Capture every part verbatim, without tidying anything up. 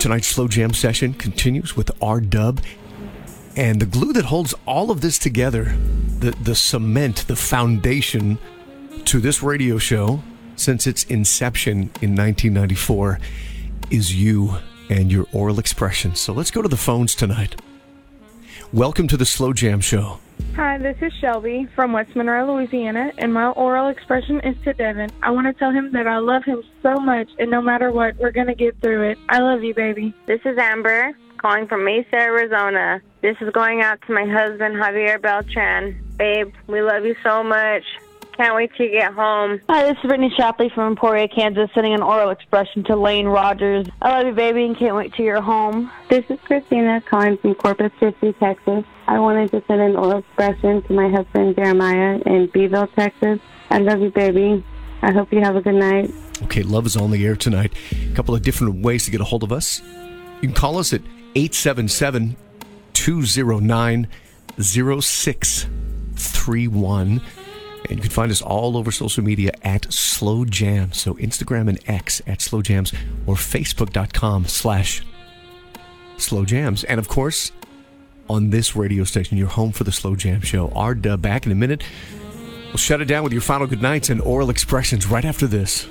Tonight's Slow Jam session continues with R-Dub. And the glue that holds all of this together, the, the cement, the foundation to this radio show since its inception in nineteen ninety-four is you and your oral expression. So let's go to the phones tonight. Welcome to the Slow Jam Show. Hi, this is Shelby from West Monroe, Louisiana, and my oral expression is to Devin. I want to tell him that I love him so much, and no matter what, we're going to get through it. I love you, baby. This is Amber, calling from Mesa, Arizona. This is going out to my husband, Javier Beltran. Babe, we love you so much. Can't wait to get home. Hi, this is Brittany Shapley from Emporia, Kansas, sending an oral expression to Lane Rogers. I love you, baby, and can't wait till you're home. This is Christina calling from Corpus Christi, Texas. I wanted to send an oral expression to my husband, Jeremiah, in Beeville, Texas. I love you, baby. I hope you have a good night. Okay, love is on the air tonight. A couple of different ways to get a hold of us. You can call us at eight seven seven, two zero nine, zero six three one. And you can find us all over social media at Slow Jam. So Instagram and X at Slow Jams or Facebook.com slash Slow Jams. And of course, on this radio station, your home for the Slow Jam Show. R-Dub back in a minute. We'll shut it down with your final good nights and oral expressions right after this.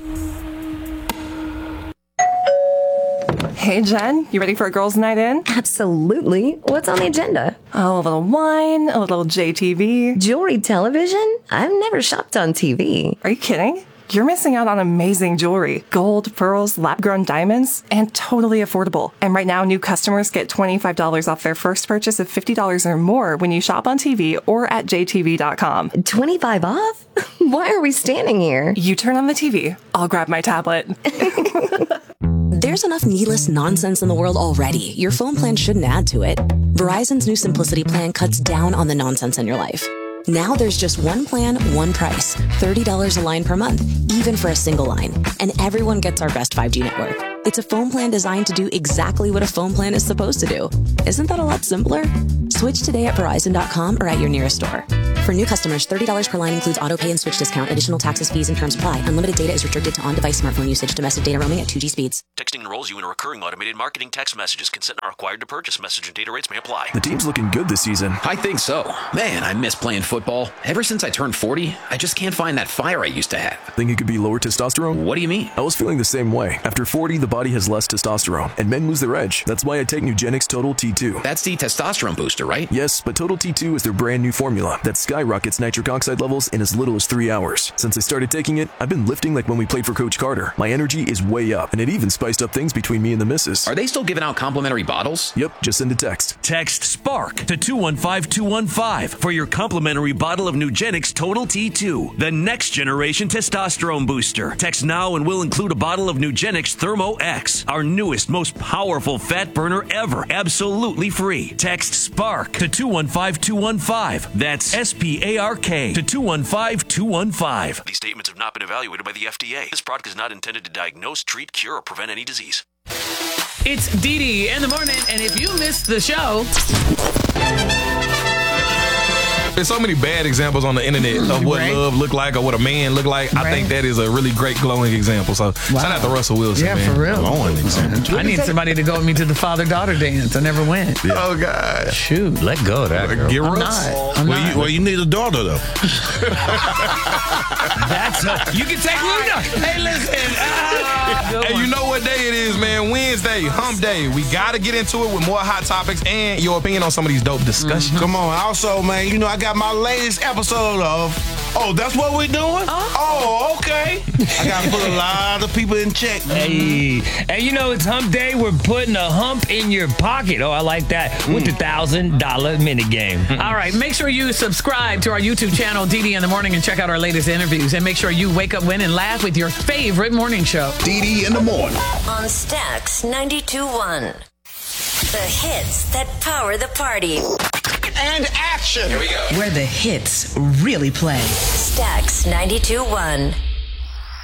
Hey, Jen, you ready for a girls' night in? Absolutely. What's on the agenda? Oh, a little wine, a little J T V. Jewelry television? I've never shopped on T V. Are you kidding? You're missing out on amazing jewelry. Gold, pearls, lab-grown diamonds, and totally affordable. And right now, new customers get twenty-five dollars off their first purchase of fifty dollars or more when you shop on T V or at J T V dot com. twenty-five off? Why are we standing here? You turn on the T V. I'll grab my tablet. There's enough needless nonsense in the world already. Your phone plan shouldn't add to it. Verizon's new Simplicity plan cuts down on the nonsense in your life. Now there's just one plan, one price. thirty dollars a line per month, even for a single line. And everyone gets our best five G network. It's a phone plan designed to do exactly what a phone plan is supposed to do. Isn't that a lot simpler? Switch today at Verizon dot com or at your nearest store. For new customers, thirty dollars per line includes auto pay and switch discount. Additional taxes, fees, and terms apply. Unlimited data is restricted to on-device smartphone usage. Domestic data roaming at two G speeds. Texting enrolls you in a recurring automated marketing text messages. Consent not required to purchase. Message and data rates may apply. The team's looking good this season. I think so. Man, I miss playing football. Ever since I turned forty, I just can't find that fire I used to have. Think it could be lower testosterone? What do you mean? I was feeling the same way. After forty, the body has less testosterone, and men lose their edge. That's why I take Nugenix Total T two. That's the testosterone booster, right? Yes, but Total T two is their brand new formula that skyrockets nitric oxide levels in as little as three hours. Since I started taking it, I've been lifting like when we played for Coach Carter. My energy is way up, and it even spiced up things between me and the missus. Are they still giving out complimentary bottles? Yep, just send a text. Text SPARK to two one five two one five for your complimentary bottle of Nugenix Total T two, the next generation testosterone booster. Text now and we'll include a bottle of Nugenix Thermo X, our newest, most powerful fat burner ever, absolutely free. Text SPARK to two one five two one five. That's S P A R K to two one five two one five. These statements have not been evaluated by the F D A. This product is not intended to diagnose, treat, cure, or prevent any disease. It's Dee Dee in the morning, and if you missed the show... There's so many bad examples on the internet of what right. love look like or what a man look like. Right. I think that is a really great glowing example. So wow. shout out to Russell Wilson. Yeah, man. for real. Glowing example. I need somebody to go with me to the father-daughter dance. I never went. Yeah. Oh God! Shoot, let go of that. Girl. Get I'm Russ. not. I'm well, not. You, well, you need a daughter though. That's a, you can take Luna. Hey, listen. Ah, hey, you know what day it is, man? Wednesday, Hump Day. We gotta get into it with more hot topics and your opinion on some of these dope discussions. Mm-hmm. Come on. Also, man, you know I got my latest episode of Oh, that's what we're doing? Oh, oh okay. I got to put a lot of people in check. Hey, and you know it's hump day. We're putting a hump in your pocket. Oh, I like that. Mm. With the one thousand dollar mini game. All right, make sure you subscribe to our YouTube channel, Dee Dee in the Morning, and check out our latest interviews. And make sure you wake up, win, and laugh with your favorite morning show. Dee Dee in the Morning. On Stax ninety-two point one. The hits that power the party. And action. Here we go. Where the hits really play. Stax ninety-two point one.